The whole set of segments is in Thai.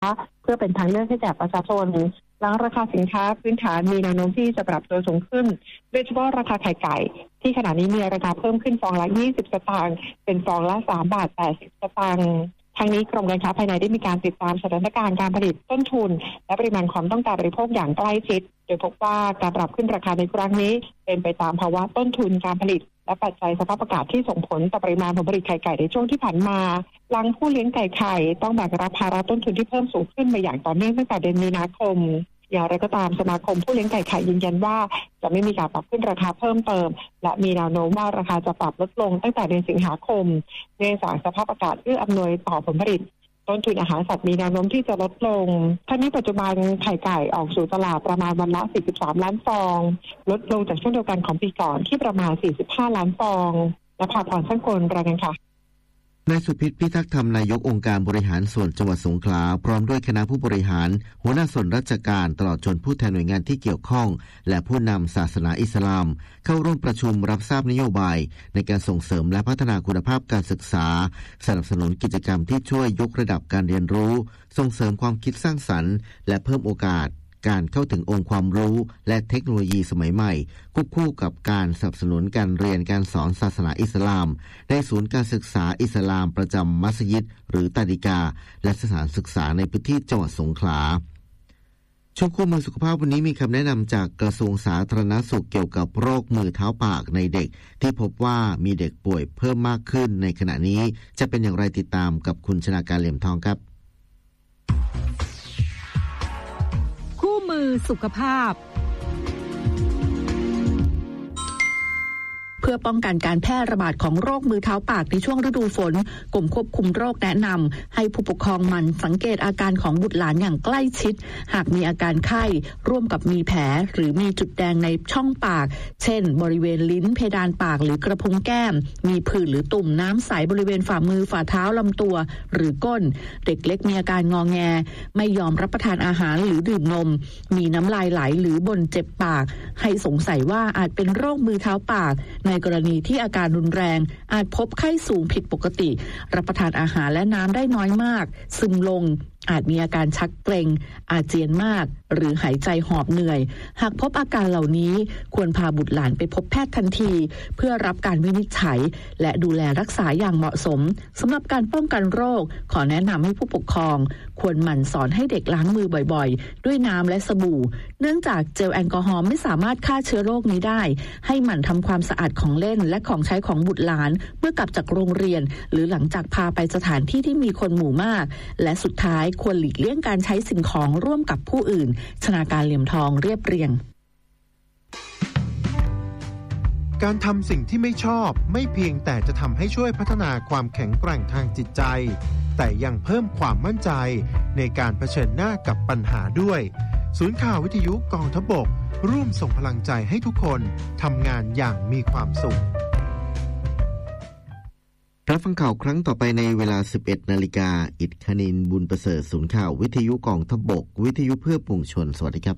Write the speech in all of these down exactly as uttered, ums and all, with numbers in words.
เพื่อเป็นทางเลือกให้แก่ประชาชนหลังราคาสินค้าพื้นฐานมีแนวโน้มที่จะปรับตัวสูงขึ้นโดยเฉพาะราคาไข่ไก่ที่ขณะนี้มีราคาเพิ่มขึ้นฟองละยี่สิบสตางค์เป็นฟองละสามบาทแปดสิบสตางค์ทางนี้กรมการค้าภายในได้มีการติดตามสถานการณ์การผลิตต้นทุนและปริมาณความต้องการบริโภคอย่างใกล้ชิดโดยพบว่าการปรับขึ้นราคาในครั้งนี้เป็นไปตามภาวะต้นทุนการผลิตและปัจจัยสภาพอากาศที่ส่งผลต่อปริมาณผลผลิตไข่ไก่ในช่วงที่ผ่านมาหลังผู้เลี้ยงไก่ไข่ต้องแบกรับภาระต้นทุนที่เพิ่มสูงขึ้นมาอย่างต่อเนื่องตั้งแต่เดือนมีนาคมอย่างไรก็ตามสมาคมผู้เลี้ยงไก่ไข่ยืนยันว่าจะไม่มีการปรับขึ้นราคาเพิ่มเติมและมีแนวโน้มว่าราคาจะปรับลดลงตั้งแต่เดือนสิงหาคมเนื่องจากสภาพอากาศเอื้ออำนวยต่อผลผลิตต้นทุนอาหารสัตว์มีแนวโน้มที่จะลดลงทั้งนี้ปัจจุบันไข่ไก่ออกสู่ตลาดประมาณวันละสี่สิบสามล้านฟองลดลงจากช่วงเดียวกันของปีก่อนที่ประมาณสี่สิบห้าล้านฟองและภาพรช่างกลรายงานค่ะนายสุพิษพิทักษ์ธรรมนายกองค์การบริหารส่วนจังหวัดสงขลาพร้อมด้วยคณะผู้บริหารหัวหน้าส่วนราชการตลอดจนผู้แทนหน่วยงานที่เกี่ยวข้องและผู้นำศาสนาอิสลามเข้าร่วมประชุมรับทราบนโยบายในการส่งเสริมและพัฒนาคุณภาพการศึกษาสนับสนุนกิจกรรมที่ช่วยยกระดับการเรียนรู้ส่งเสริมความคิดสร้างสรรค์และเพิ่มโอกาสการเข้าถึงองค์ความรู้และเทคโนโลยีสมัยใหม่ควบคู่กับการสนับสนุนการเรียนการสอนศาสนาอิสลามในศูนย์การศึกษาอิสลามประจำมัสยิดหรือตาดิกาและสถานศึกษาในพื้นที่จังหวัดสงขลาช่วงคู่มือสุขภาพวันนี้มีคำแนะนำจากกระทรวงสาธารณสุขเกี่ยวกับโรคมือเท้าปากในเด็กที่พบว่ามีเด็กป่วยเพิ่มมากขึ้นในขณะนี้จะเป็นอย่างไรติดตามกับคุณชนาการเหลี่ยมทองครับมือสุขภาพเพื่อป้องกันการแพร่ระบาดของโรคมือเท้าปากในช่วงฤดูฝนกรมควบคุมโรคแนะนำให้ผู้ปกครองหมั่นสังเกตอาการของบุตรหลานอย่างใกล้ชิดหากมีอาการไข้ร่วมกับมีแผลหรือมีจุดแดงในช่องปากเช่นบริเวณลิ้นเพดานปากหรือกระพุ้งแก้มมีผื่นหรือตุ่มน้ำใสบริเวณฝ่ามือฝ่าเท้าลำตัวหรือก้นเด็กเล็กมีอาการงอแงไม่ยอมรับประทานอาหารหรือดื่มนมมีน้ำลายไหลหรือบ่นเจ็บปากให้สงสัยว่าอาจเป็นโรคมือเท้าปากในกรณีที่อาการรุนแรงอาจพบไข้สูงผิดปกติรับประทานอาหารและน้ำได้น้อยมากซึมลงอาจมีอาการชักเกร็งอาเจียนมากหรือหายใจหอบเหนื่อยหากพบอาการเหล่านี้ควรพาบุตรหลานไปพบแพทย์ทันทีเพื่อรับการวินิจฉัยและดูแลรักษาอย่างเหมาะสมสำหรับการป้องกันโรคขอแนะนำให้ผู้ปกครองควรหมั่นสอนให้เด็กล้างมือบ่อยๆด้วยน้ำและสบู่เนื่องจากเจลแอลกอฮอล์ไม่สามารถฆ่าเชื้อโรคนี้ได้ให้หมั่นทำความสะอาดของเล่นและของใช้ของบุตรหลานเมื่อกลับจากโรงเรียนหรือหลังจากพาไปสถานที่ที่มีคนหมู่มากและสุดท้ายควรหลีกเลี่ยงการใช้สิ่งของร่วมกับผู้อื่นชนาการเหลี่ยมทองเรียบเรียงการทำสิ่งที่ไม่ชอบไม่เพียงแต่จะทำให้ช่วยพัฒนาความแข็งแกร่งทางจิตใจแต่ยังเพิ่มความมั่นใจในการเผชิญหน้ากับปัญหาด้วยศูนย์ข่าววิทยุกองทัพบกร่วมส่งพลังใจให้ทุกคนทำงานอย่างมีความสุขรับฟังข่าวครั้งต่อไปในเวลา สิบเอ็ดนาฬิกา อิฐคณินบุญประเสริฐศูนย์ข่าววิทยุกองทัพบกวิทยุเพื่อปวงชนสวัสดีครับ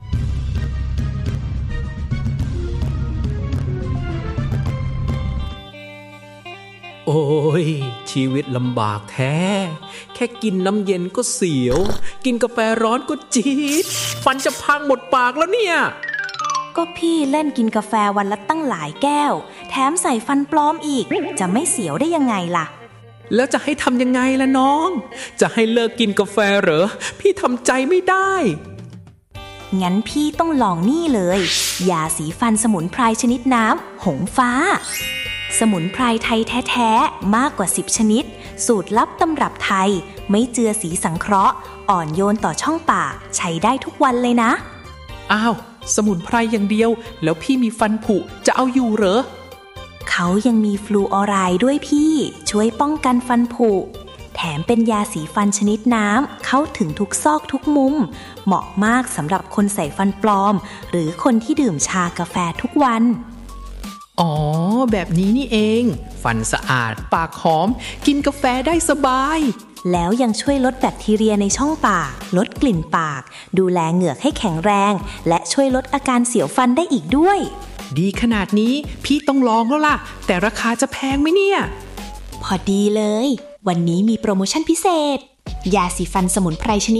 โอ้ยชีวิตลำบากแท้แค่กินน้ำเย็นก็เสียวกินกาแฟร้อนก็จี๊ดฟันจะพังหมดปากแล้วเนี่ยก็พี่เล่นกินกาแฟวันละตั้งหลายแก้วแถมใส่ฟันปลอมอีกจะไม่เสียวได้ยังไงล่ะแล้วจะให้ทำยังไงล่ะน้องจะให้เลิกกินกาแฟเหรอพี่ทำใจไม่ได้งั้นพี่ต้องลองนี่เลยยาสีฟันสมุนไพรชนิดน้ำหงฟ้าสมุนไพรไทยแท้ๆมากกว่าสิบชนิดสูตรลับตำรับไทยไม่เจือสีสังเคราะห์อ่อนโยนต่อช่องปากใช้ได้ทุกวันเลยนะอ้าวสมุนไพรอย่างเดียวแล้วพี่มีฟันผุจะเอาอยู่เหรอเขายังมีฟลูออไรด์ด้วยพี่ช่วยป้องกันฟันผุแถมเป็นยาสีฟันชนิดน้ำเข้าถึงทุกซอกทุกมุมเหมาะมากสำหรับคนใส่ฟันปลอมหรือคนที่ดื่มชากาแฟทุกวันอ๋อแบบนี้นี่เองฟันสะอาดปากหอมกินกาแฟได้สบายแล้วยังช่วยลดแบคทีเรียในช่องปากลดกลิ่นปากดูแลเหงือกให้แข็งแรงและช่วยลดอาการเสียวฟันได้อีกด้วยดีขนาดนี้พี่ต้องลองแล้วล่ะแต่ราคาจะแพงไหมเนี่ยพอดีเลยวันนี้มีโปรโมชั่นพิเศษยาสีฟันสมุนไพรชนิด